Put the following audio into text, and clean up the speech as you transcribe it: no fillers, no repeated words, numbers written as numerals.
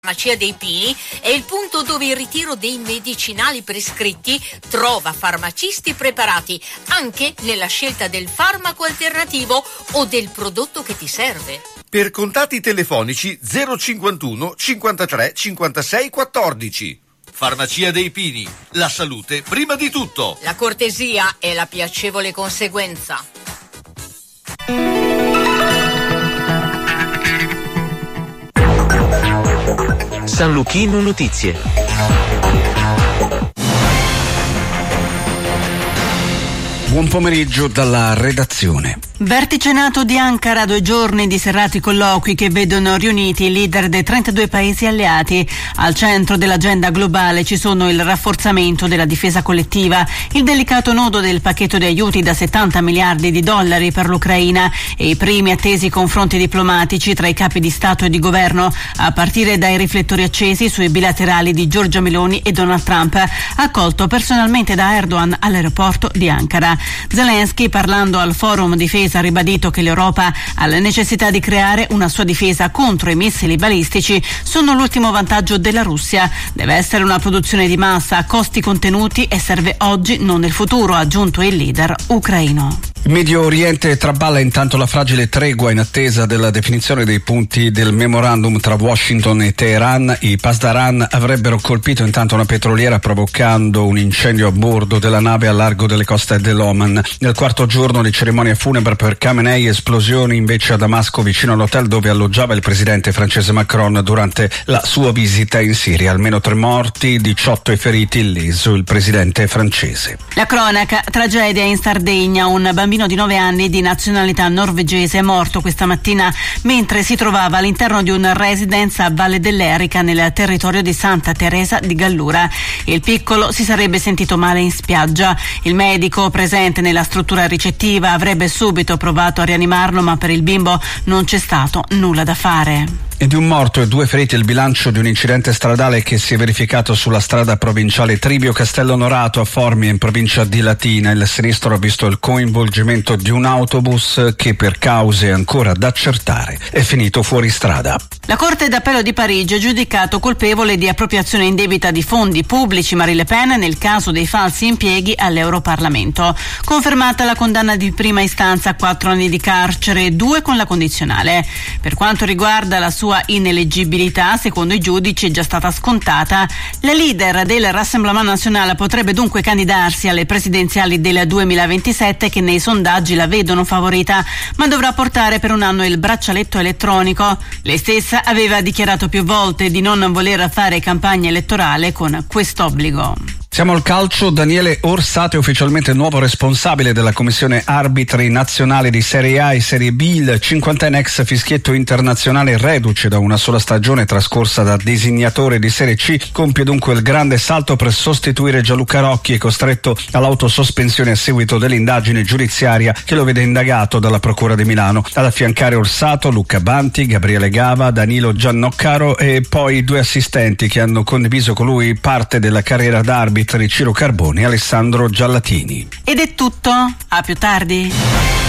Farmacia dei Pini è il punto dove il ritiro dei medicinali prescritti trova farmacisti preparati anche nella scelta del farmaco alternativo o del prodotto che ti serve. Per contatti telefonici 051 53 56 14. Farmacia dei Pini, la salute prima di tutto. La cortesia è la piacevole conseguenza. San Luchino Notizie. Buon pomeriggio dalla redazione. Vertice NATO di Ankara, 2 giorni di serrati colloqui che vedono riuniti i leader dei 32 paesi alleati. Al centro dell'agenda globale ci sono il rafforzamento della difesa collettiva, il delicato nodo del pacchetto di aiuti da 70 miliardi di dollari per l'Ucraina e i primi attesi confronti diplomatici tra i capi di Stato e di governo, a partire dai riflettori accesi sui bilaterali di Giorgia Meloni e Donald Trump, accolto personalmente da Erdogan all'aeroporto di Ankara. Zelensky, parlando al forum difesa, ha ribadito che l'Europa ha la necessità di creare una sua difesa contro i missili balistici. Sono l'ultimo vantaggio della Russia. Deve essere una produzione di massa a costi contenuti e serve oggi, non nel futuro, ha aggiunto il leader ucraino. Il Medio Oriente traballa intanto la fragile tregua in attesa della definizione dei punti del memorandum tra Washington e Teheran. I Pasdaran avrebbero colpito intanto una petroliera provocando un incendio a bordo della nave a largo delle coste dell'Oman. Nel quarto giorno di cerimonia funebre per Khamenei, esplosioni invece a Damasco vicino all'hotel dove alloggiava il presidente francese Macron durante la sua visita in Siria. Almeno 3 morti, 18 i feriti, illeso il presidente francese. La cronaca, tragedia in Sardegna, un bambino di 9 anni di nazionalità norvegese è morto questa mattina mentre si trovava all'interno di un residence a Valle dell'Erica nel territorio di Santa Teresa di Gallura. Il piccolo si sarebbe sentito male in spiaggia. Il medico presente nella struttura ricettiva avrebbe subito provato a rianimarlo, ma per il bimbo non c'è stato nulla da fare. E di un morto e 2 feriti il bilancio di un incidente stradale che si è verificato sulla strada provinciale Trivio-Castello Onorato a Formia in provincia di Latina. Il sinistro ha visto il coinvolgimento di un autobus che per cause ancora da accertare è finito fuori strada. La Corte d'Appello di Parigi ha giudicato colpevole di appropriazione indebita di fondi pubblici Marine Le Pen nel caso dei falsi impieghi all'Europarlamento. Confermata la condanna di prima istanza a 4 anni di carcere, 2 con la condizionale. Per quanto riguarda la sua ineleggibilità, secondo i giudici è già stata scontata. La leader del Rassemblement National potrebbe dunque candidarsi alle presidenziali del 2027 che nei sondaggi la vedono favorita, ma dovrà portare per un anno il braccialetto elettronico. Lei stessa aveva dichiarato più volte di non voler fare campagna elettorale con quest'obbligo. Siamo al calcio. Daniele Orsate, ufficialmente nuovo responsabile della commissione arbitri nazionale di Serie A e Serie B. Il 50enne ex fischietto internazionale, reduce da una sola stagione trascorsa da designatore di Serie C, compie dunque il grande salto per sostituire Gianluca Rocchi, costretto all'autosospensione a seguito dell'indagine giudiziaria che lo vede indagato dalla Procura di Milano. Ad affiancare Orsato, Luca Banti, Gabriele Gava, Danilo Giannoccaro e poi 2 assistenti che hanno condiviso con lui parte della carriera d'arbitro, Ciro Carboni e Alessandro Giallatini. Ed è tutto, a più tardi.